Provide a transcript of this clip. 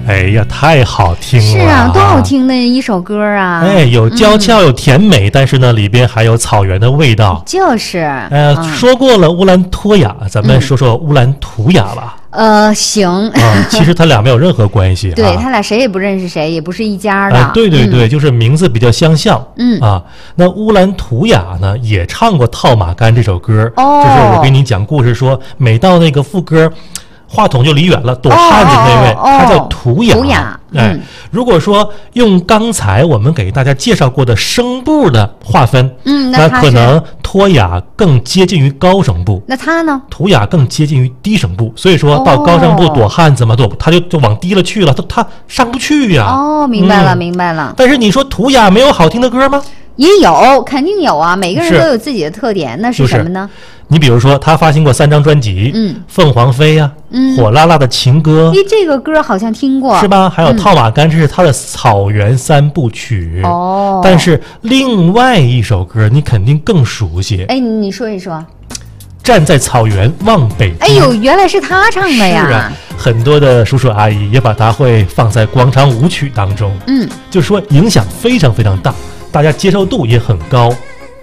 哎呀，太好听了！ 是啊，多好听的一首歌啊！ 哎，有娇俏，有甜美，但是呢，里边还有草原的味道。 就是， 说过了乌兰托娅，咱们说说乌兰图雅吧。 行。 其实他俩没有任何关系。 对，他俩谁也不认识谁，也不是一家的。 对对对，就是名字比较相像。那乌兰图雅呢，也唱过《套马杆》这首歌。就是我给你讲故事说，每到那个副歌，话筒就离远了，躲汉子那位，他叫图雅。 图雅。 如果说用刚才我们给大家介绍过的声部的划分，那可能托雅更接近于高声部， 那他呢？ 图雅更接近于低声部。所以说到高声部躲汉子嘛，他就往低了去了，他上不去呀。 明白了，明白了。 但是你说图雅没有好听的歌吗？ 也有，肯定有啊！每个人都有自己的特点，那是什么呢？ 你比如说，他发行过3张专辑，凤凰飞呀，火辣辣的情歌， 这个歌好像听过， 是吧？还有套马杆，这是他的草原3部曲。但是另外一首歌你肯定更熟悉。 你说一说。 站在草原望北京。 原来是他唱的呀！ 是啊，很多的叔叔阿姨也把它会放在广场舞曲当中。就是说影响非常非常大，大家接受度也很高。